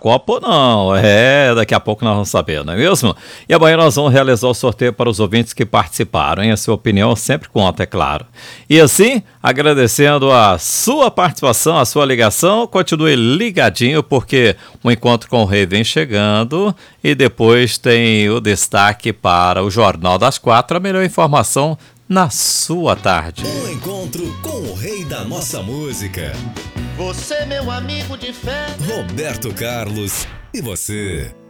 Copa ou não. Daqui a pouco nós vamos saber, não é mesmo? E amanhã nós vamos realizar o sorteio para os ouvintes que participaram, e a sua opinião sempre conta, é claro. E assim, agradecendo a sua participação, a sua ligação, continue ligadinho, porque o Encontro com o Rei vem chegando e depois tem o destaque para o Jornal das 4, a melhor informação na sua tarde. Um encontro com o rei da nossa música. Você, meu amigo de fé. Roberto Carlos e você.